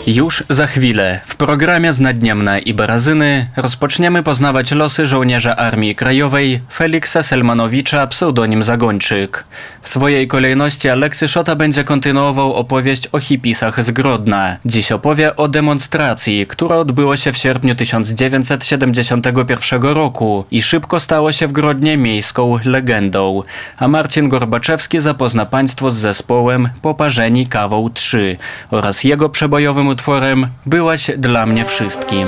Już za chwilę w programie Znadniemna i Barazyny rozpoczniemy poznawać losy żołnierza Armii Krajowej Feliksa Selmanowicza, pseudonim Zagończyk. W swojej kolejności Aleksy Szota będzie kontynuował opowieść o hipisach z Grodna. Dziś opowie o demonstracji, która odbyła się w sierpniu 1971 roku i szybko stało się w Grodnie miejską legendą. A Marcin Gorbaczewski zapozna Państwo z zespołem Poparzeni kawą 3 oraz jego przebojowym utworem Byłaś dla mnie wszystkim.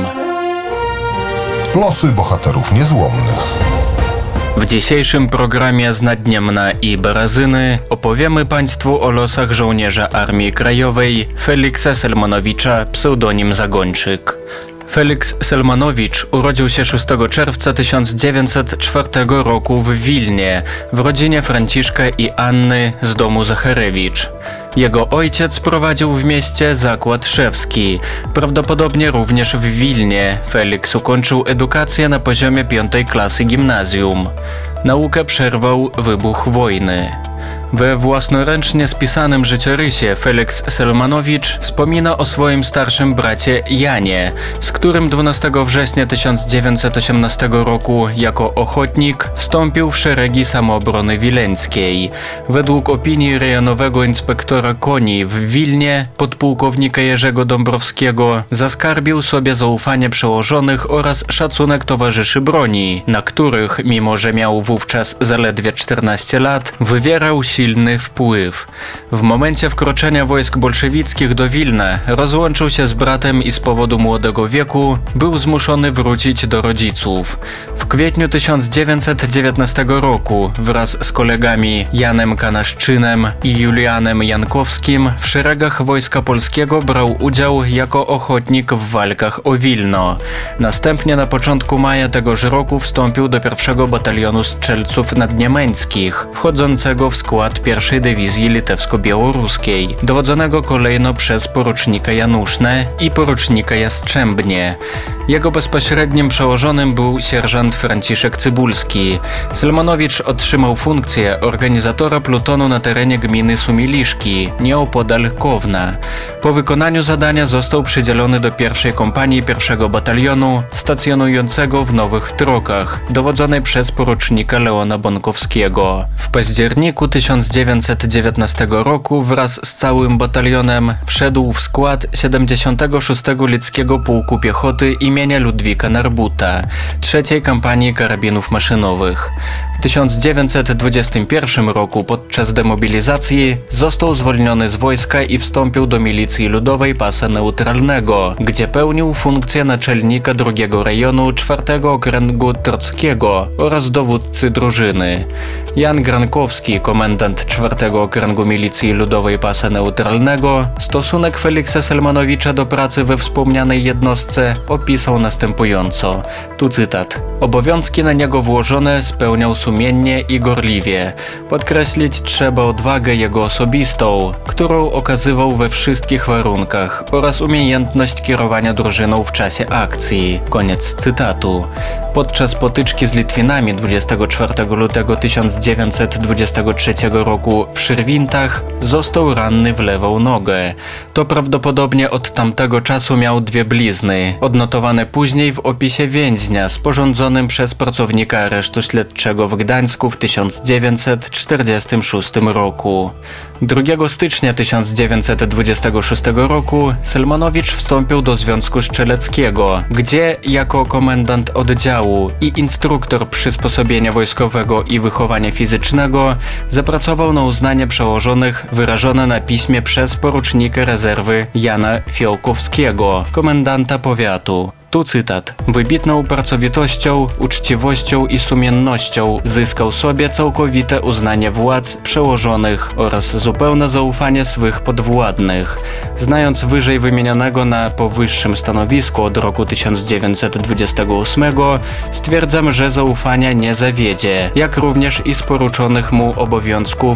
Losy bohaterów niezłomnych. W dzisiejszym programie Znadniemna i Barazyny opowiemy Państwu o losach żołnierza Armii Krajowej Feliksa Selmanowicza, pseudonim Zagończyk. Feliks Selmanowicz urodził się 6 czerwca 1904 roku w Wilnie, w rodzinie Franciszka i Anny z domu Zacharewicz. Jego ojciec prowadził w mieście zakład szewski, prawdopodobnie również w Wilnie. Feliks ukończył edukację na poziomie 5. klasy gimnazjum. Naukę przerwał wybuch wojny. We własnoręcznie spisanym życiorysie Feliks Selmanowicz wspomina o swoim starszym bracie Janie, z którym 12 września 1918 roku jako ochotnik wstąpił w szeregi Samoobrony Wileńskiej. Według opinii rejonowego inspektora koni w Wilnie, podpułkownika Jerzego Dąbrowskiego, zaskarbił sobie zaufanie przełożonych oraz szacunek towarzyszy broni, na których, mimo że miał wówczas zaledwie 14 lat, wywierał silny wpływ. W momencie wkroczenia wojsk bolszewickich do Wilna rozłączył się z bratem i z powodu młodego wieku był zmuszony wrócić do rodziców. W kwietniu 1919 roku wraz z kolegami Janem Kanaszczynem i Julianem Jankowskim w szeregach Wojska Polskiego brał udział jako ochotnik w walkach o Wilno. Następnie na początku maja tegoż roku wstąpił do 1. Batalionu Strzelców Nadniemieckich, wchodzącego w skład 1. Dywizji Litewsko-Białoruskiej, dowodzonego kolejno przez porucznika Janusznę i porucznika Jastrzębnie. Jego bezpośrednim przełożonym był sierżant Franciszek Cybulski. Selmanowicz otrzymał funkcję organizatora plutonu na terenie gminy Sumiliszki, nieopodal Kowna. Po wykonaniu zadania został przydzielony do 1. kompanii 1. Batalionu, stacjonującego w Nowych Trokach, dowodzonej przez porucznika Leona Bonkowskiego. W październiku 1919 roku wraz z całym batalionem wszedł w skład 76. Lickiego Pułku Piechoty imienia Ludwika Narbuta, III kampanii karabinów maszynowych. W 1921 roku podczas demobilizacji został zwolniony z wojska i wstąpił do milicji ludowej Pasa Neutralnego, gdzie pełnił funkcję naczelnika II rejonu 4. okręgu Trockiego oraz dowódcy drużyny. Jan Grankowski, komendant 4. okręgu milicji ludowej Pasa Neutralnego, stosunek Feliksa Selmanowicza do pracy we wspomnianej jednostce opisał następująco. Tu cytat. Obowiązki na niego włożone spełniał sumiennie i gorliwie. Podkreślić trzeba odwagę jego osobistą, którą okazywał we wszystkich warunkach oraz umiejętność kierowania drużyną w czasie akcji. Koniec cytatu. Podczas potyczki z Litwinami 24 lutego 1923 roku w Szyrwintach został ranny w lewą nogę. To prawdopodobnie od tamtego czasu miał 2 blizny, odnotowane później w opisie więźnia sporządzonym przez pracownika aresztu śledczego w Gdańsku w 1946 roku. 2 stycznia 1926 roku Selmanowicz wstąpił do Związku Strzeleckiego, gdzie jako komendant oddziału i instruktor przysposobienia wojskowego i wychowania fizycznego zapracował na uznanie przełożonych wyrażone na piśmie przez porucznika rezerwy Jana Fiołkowskiego, komendanta powiatu. Tu cytat. Wybitną pracowitością, uczciwością i sumiennością zyskał sobie całkowite uznanie władz przełożonych oraz zupełne zaufanie swych podwładnych. Znając wyżej wymienionego na powyższym stanowisku od roku 1928, stwierdzam, że zaufania nie zawiedzie, jak również i z poruczonych mu obowiązków